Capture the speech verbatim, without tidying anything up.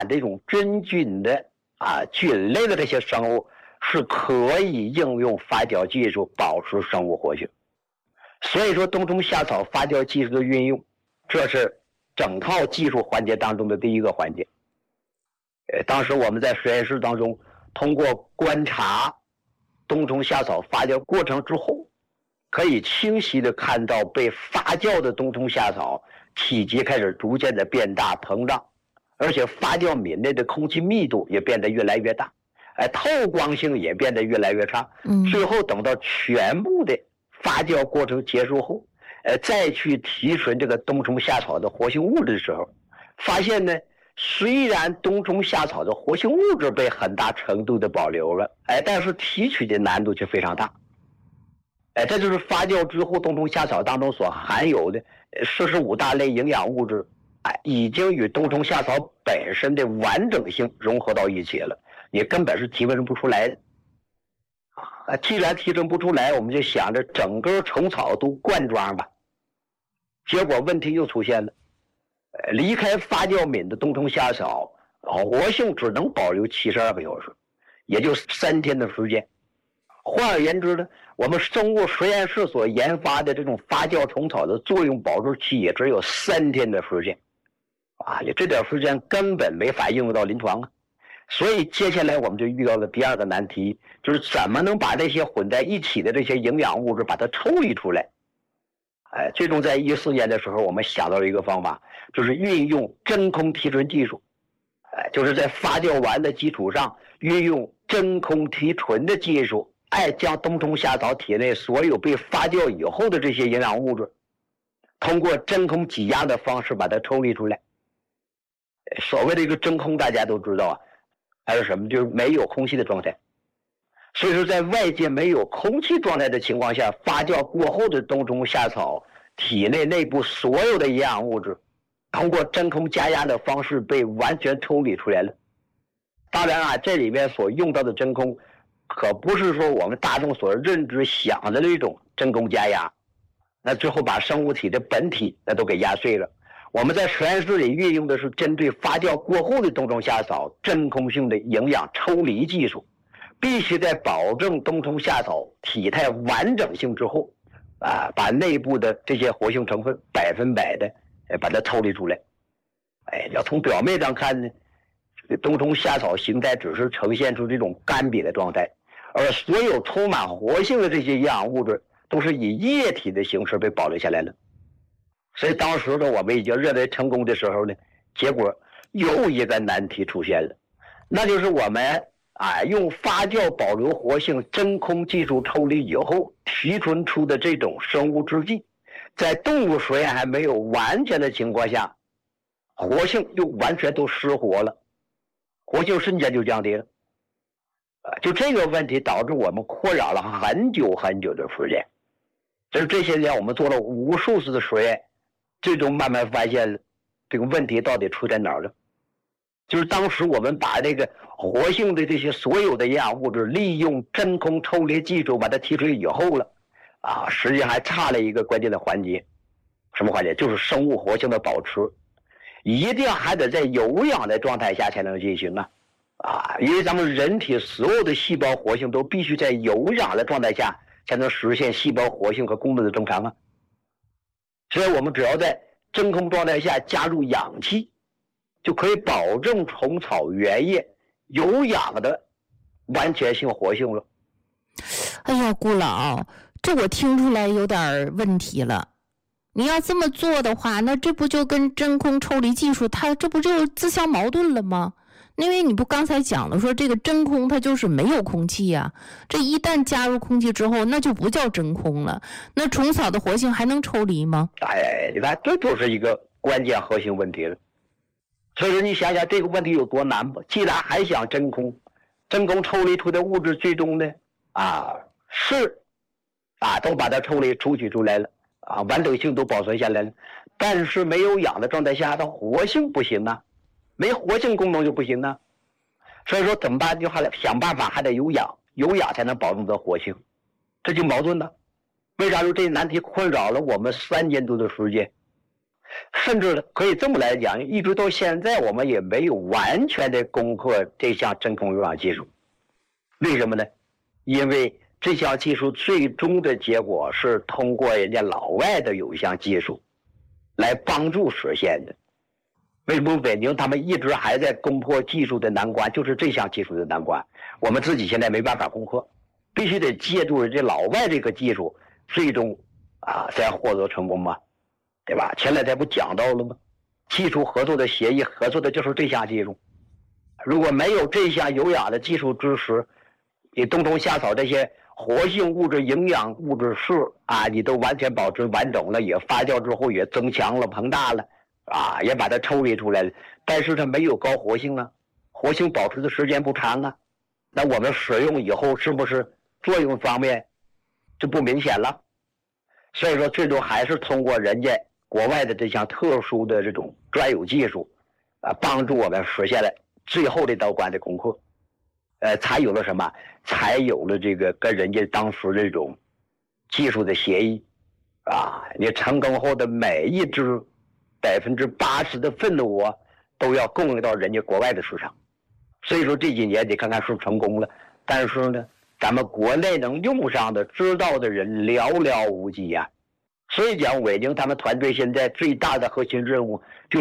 这种真菌的啊菌类的这些生物是可以应用发酵技术保持生物活性。所以说冬虫夏草发酵技术的运用，这是整套技术环节当中的第一个环节。呃，当时我们在实验室当中，通过观察冬虫夏草发酵过程之后，可以清晰的看到被发酵的冬虫夏草体积开始逐渐的变大膨胀，而且发酵皿内的空气密度也变得越来越大，哎，透光性也变得越来越差。 嗯， 最后等到全部的发酵过程结束后，呃，再去提纯这个冬虫夏草的活性物质的时候，发现呢，虽然冬虫夏草的活性物质被很大程度的保留了，哎，但是提取的难度却非常大。哎，这就是发酵之后冬虫夏草当中所含有的四十五大类营养物质，哎，已经与冬虫夏草本身的完整性融合到一起了，你根本是提纯不出来的。啊，既然提纯不出来，我们就想着整个虫草都灌装吧。结果问题又出现了，呃，离开发酵皿的冬虫夏草活性只能保留七十二个小时，也就三天的时间。换而言之呢，我们生物实验室所研发的这种发酵虫草的作用保质期也只有三天的时间，啊，你这点时间根本没法应用到临床啊。所以接下来我们就遇到了第二个难题，就是怎么能把这些混在一起的这些营养物质把它抽离出来。哎，最终在一四年的时候，我们想到了一个方法，就是运用真空提纯技术，哎，就是在发酵完的基础上运用真空提纯的技术。哎，将冬虫夏草体内所有被发酵以后的这些营养物质，通过真空挤压的方式把它抽离出来。所谓的一个真空，大家都知道啊，还是什么？就是没有空气的状态。所以说，在外界没有空气状态的情况下，发酵过后的冬虫夏草体内内部所有的营养物质，通过真空加压的方式被完全抽离出来了。当然啊，这里面所用到的真空，可不是说我们大众所认知想的那种真空加压，那最后把生物体的本体那都给压碎了。我们在实验室里运用的是针对发酵过后的冬虫夏草真空性的营养抽离技术，必须在保证冬虫夏草体态完整性之后，啊，把内部的这些活性成分百分百的把它抽离出来。哎，要从表面上看呢，这个冬虫夏草形态只是呈现出这种干瘪的状态。而所有充满活性的这些营养物质都是以液体的形式被保留下来了。所以当时呢，我们已经认为成功的时候呢，结果又一个难题出现了，那就是我们啊用发酵保留活性真空技术抽离以后提纯出的这种生物制剂，在动物实验还没有完全的情况下，活性又完全都失活了，活性瞬间就降低了。就这个问题导致我们困扰了很久很久的时间，就是这些年我们做了无数次的实验，最终慢慢发现这个问题到底出在哪儿了。就是当时我们把这个活性的这些所有的营养物质利用真空抽离技术把它提纯以后了，啊，实际上还差了一个关键的环节。什么环节？就是生物活性的保持，一定还得在有氧的状态下才能进行啊。啊，因为咱们人体所有的细胞活性都必须在有氧的状态下才能实现细胞活性和功能的正常啊。所以我们只要在真空状态下加入氧气，就可以保证虫草原液有氧的完全性活性了。 哎呀，顾老，这我听出来有点问题了。你要这么做的话，那这不就跟真空抽离技术它这不就自相矛盾了吗？因为你不刚才讲了说这个真空它就是没有空气呀、啊，这一旦加入空气之后，那就不叫真空了。那虫草的活性还能抽离吗？ 哎，你看这就是一个关键核心问题了。所以说你想想这个问题有多难吧？既然还想真空，真空抽离出的物质最终呢，啊是啊都把它抽离抽取出来了，啊完整性都保存下来了，但是没有氧的状态下，它活性不行啊。没活性功能就不行呢，所以说怎么办？就还得想办法，还得有氧，有氧才能保证它活性，这就矛盾了。为啥说这难题困扰了我们三年多的时间？ 甚至可以这么来讲，一直到现在我们也没有完全的攻克这项真空有氧技术。为什么呢？因为这项技术最终的结果是通过人家老外的有一项技术来帮助实现的。为什么北京他们一直还在攻破技术的难关，就是这项技术的难关，我们自己现在没办法攻克，必须得借助人家老外这个技术，最终啊才获得成功嘛，对吧？前两天不讲到了吗？技术合作的协议合作的就是这项技术，如果没有这项有氧的技术支持，你冬虫夏草这些活性物质、营养物质是啊，你都完全保持完整了，也发酵之后也增强了、膨大了，啊，也把它抽离出来了，但是它没有高活性啊，活性保持的时间不长啊，那我们使用以后是不是作用方面就不明显了？所以说，最终还是通过人家国外的这项特殊的这种专有技术，啊，帮助我们实现了最后这道关的攻克。呃，才有了什么？才有了这个跟人家当时这种技术的协议，啊，你成功后的每一只百分之八十的份额都要供应到人家国外的市场。所以说这几年你看看是成功了，但是呢，咱们国内能用上的、知道的人寥寥无几呀、啊。所以讲，伟宁他们团队现在最大的核心任务就是